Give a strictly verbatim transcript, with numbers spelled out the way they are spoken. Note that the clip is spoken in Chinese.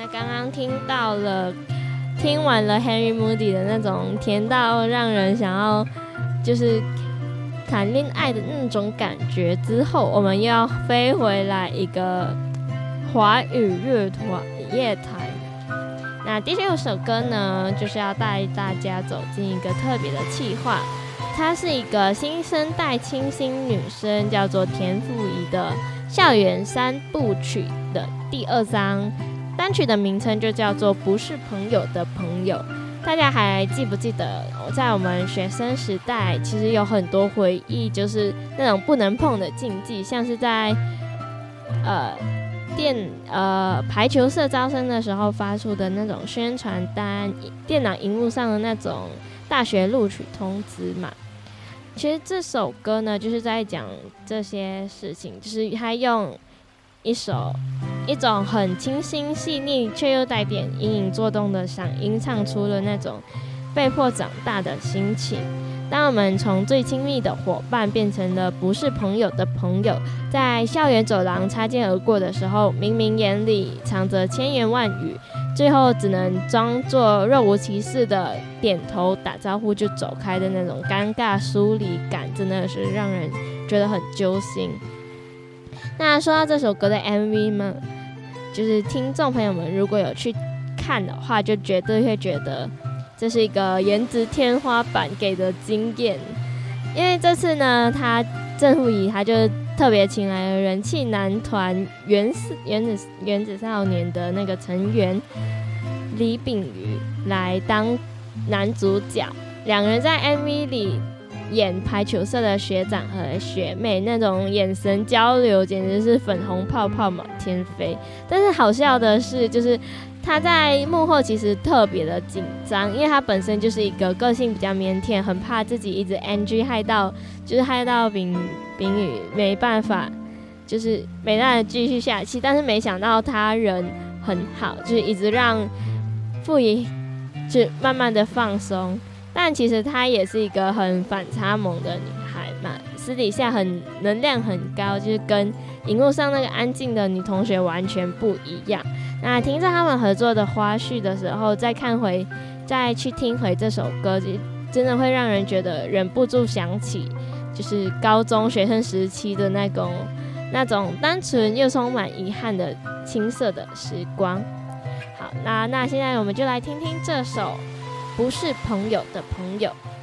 刚刚听到了，听完了 Henry Moody 的那种甜到让人想要就是谈恋爱的那种感觉之后，我们又要飞回来一个华语乐团乐坛。那第六首歌呢，就是要带大家走进一个特别的企划，她是一个新生代清新女生，叫做田馥甄的校园三部曲的第二章，单曲的名称就叫做不是朋友的朋友。大家还记不记得在我们学生时代其实有很多回忆，就是那种不能碰的禁忌，像是在呃电呃排球社招生的时候发出的那种宣传单，电脑荧幕上的那种大学录取通知嘛。其实这首歌呢就是在讲这些事情，就是他用一首一种很清新细腻却又带点隐隐作动的嗓音，唱出了那种被迫长大的心情。当我们从最亲密的伙伴变成了不是朋友的朋友，在校园走廊擦肩而过的时候，明明眼里藏着千言万语，最后只能装作若无其事的点头打招呼就走开的那种尴尬疏离感，真的是让人觉得很揪心。那说到这首歌的 M V 嘛，就是听众朋友们如果有去看的话，就绝对会觉得这是一个颜值天花板给的惊艳。因为这次呢，他郑馥甄他就特别请来了人气男团原子原子原子少年的那个成员李秉瑜来当男主角，两人在 M V 里演排球社的学长和学妹，那种眼神交流简直是粉红泡泡满天飞。但是好笑的是，就是他在幕后其实特别的紧张，因为他本身就是一个个性比较腼腆，很怕自己一直 N G 害到，就是害到秉秉宇没办法，就是没办法继续下去。但是没想到他人很好，就是一直让馥甄就慢慢的放松。但其实她也是一个很反差萌的女孩嘛，私底下很能量很高，就是跟荧幕上那个安静的女同学完全不一样。那听着他们合作的花絮的时候，再看回再去听回这首歌，真的会让人觉得忍不住想起就是高中学生时期的那种那种单纯又充满遗憾的青涩的时光。好，那那现在我们就来听听这首不是朋友的朋友。